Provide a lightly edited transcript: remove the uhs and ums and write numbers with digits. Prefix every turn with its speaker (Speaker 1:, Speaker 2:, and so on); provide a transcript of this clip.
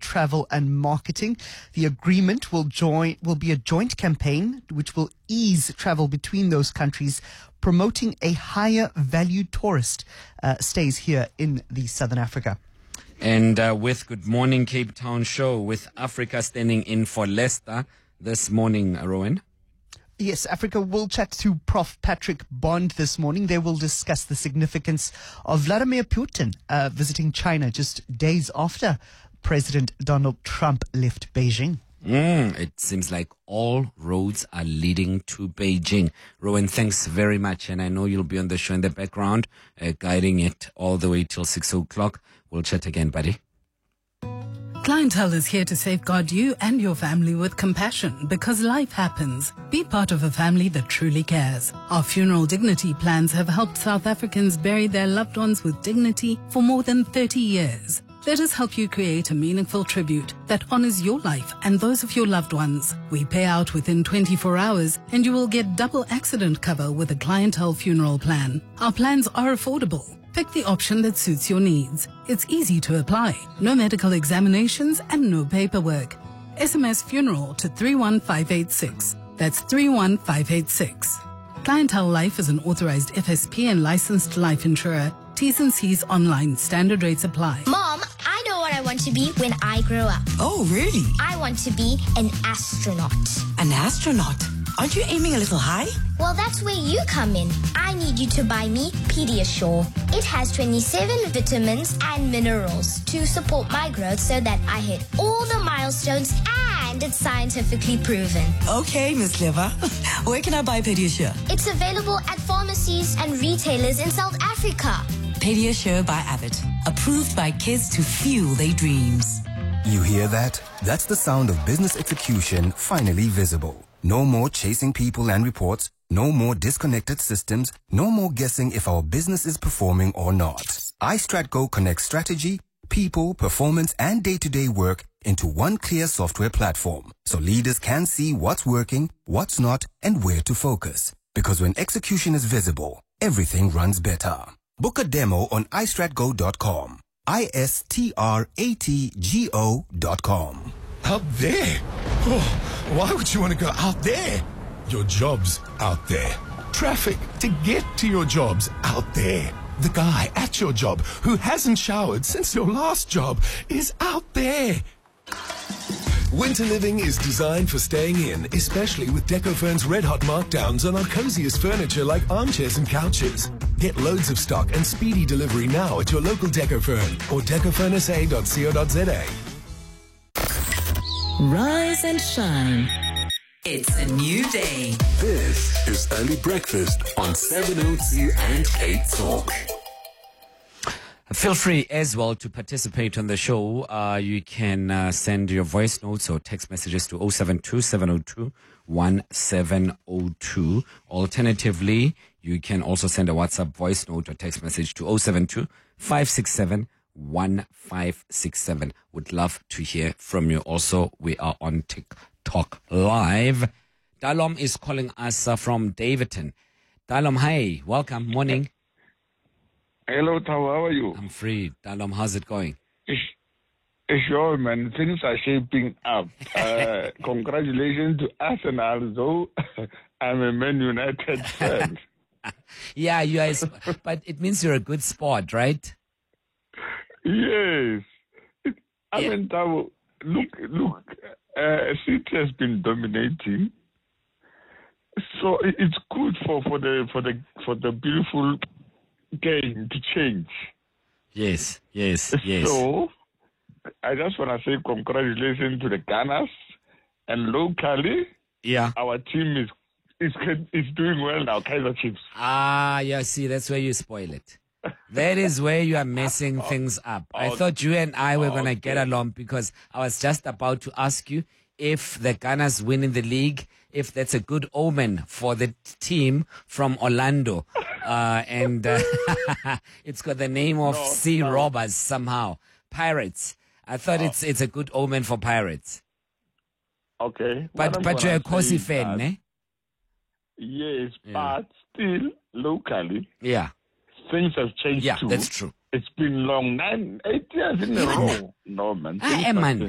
Speaker 1: travel and marketing. The agreement will be a joint campaign which will ease travel between those countries, promoting a higher value tourist stays here in the Southern Africa.
Speaker 2: And with Good Morning Cape Town show, with Africa standing in for Leicester this morning, Rowan.
Speaker 1: Yes, Africa will chat to Prof. Patrick Bond this morning. They will discuss the significance of Vladimir Putin visiting China just days after President Donald Trump left Beijing.
Speaker 2: It seems like all roads are leading to Beijing. Rowan, thanks very much. And I know you'll be on the show in the background, guiding it all the way till 6 o'clock. We'll chat again, buddy.
Speaker 3: Clientele is here to safeguard you and your family with compassion because life happens. Be part of a family that truly cares. Our funeral dignity plans have helped South Africans bury their loved ones with dignity for more than 30 years. Let us help you create a meaningful tribute that honors your life and those of your loved ones. We pay out within 24 hours and you will get double accident cover with a Clientele funeral plan. Our plans are affordable. Pick the option that suits your needs. It's easy to apply. No medical examinations and no paperwork. SMS funeral to 31586. That's 31586. Clientele Life is an authorized FSP and licensed life insurer. T's and C's online. Standard rates apply.
Speaker 4: Mom, I know what I want to be when I grow up.
Speaker 5: Oh, really?
Speaker 4: I want to be an astronaut.
Speaker 5: An astronaut? Aren't you aiming a little high?
Speaker 4: Well, that's where you come in. I need you to buy me Pediasure. It has 27 vitamins and minerals to support my growth so that I hit all the milestones, and it's scientifically proven.
Speaker 5: Okay, Miss Clever. Where can I buy Pediasure?
Speaker 4: It's available at pharmacies and retailers in South Africa.
Speaker 5: Pediasure by Abbott. Approved by kids to fuel their dreams.
Speaker 6: You hear that? That's the sound of business execution finally visible. No more chasing people and reports. No more disconnected systems. No more guessing if our business is performing or not. iStratGo connects strategy, people, performance, and day-to-day work into one clear software platform. So leaders can see what's working, what's not, and where to focus. Because when execution is visible, everything runs better. Book a demo on iStratGo.com. iStratGo.com.
Speaker 7: Out there? Oh, why would you want to go out there? Your job's out there. Traffic to get to your job's out there. The guy at your job who hasn't showered since your last job is out there. Winter living is designed for staying in, especially with Decofurn's red-hot markdowns on our coziest furniture like armchairs and couches. Get loads of stock and speedy delivery now at your local Decofurn or decofurnsa.co.za.
Speaker 5: Rise and shine. It's a new day.
Speaker 8: This is Early Breakfast on 702 and Cape Talk.
Speaker 2: Feel free as well to participate on the show. You can send your voice notes or text messages to 072-702-1702. Alternatively, you can also send a WhatsApp voice note or text message to 072-567-1567. Would love to hear from you. Also, we are on TikTok Live. Dalom is calling us from Davidton. Dalom, hi. Welcome. Morning.
Speaker 9: Hello, Tao. How are you?
Speaker 2: I'm free. Dalom, how's it going?
Speaker 9: Sure, man. Things are shaping up. Congratulations to Arsenal, though I'm a Man United fan.
Speaker 2: Yeah, you guys, but it means you're a good sport, right?
Speaker 9: Yes. I mean, Tao, look, City has been dominating. So it's good for the beautiful game to change.
Speaker 2: Yes.
Speaker 9: So I just want to say congratulations to the Gunners, and locally, our team is doing well now, Kaizer Chiefs.
Speaker 2: Yeah, see, that's where you spoil it. That is where you are messing things up. I thought you and I were going to get along because I was just about to ask you if the Gunners win in the league, if that's a good omen for the team from Orlando. And it's got the name of Sea Robbers somehow. Pirates. I thought it's a good omen for Pirates.
Speaker 9: Okay.
Speaker 2: But you're a Kosi fan, eh?
Speaker 9: Yes, but still, locally.
Speaker 2: Yeah.
Speaker 9: Things have changed too.
Speaker 2: Yeah, that's true.
Speaker 9: It's been long, 8 years in a row. No, man.
Speaker 2: Man.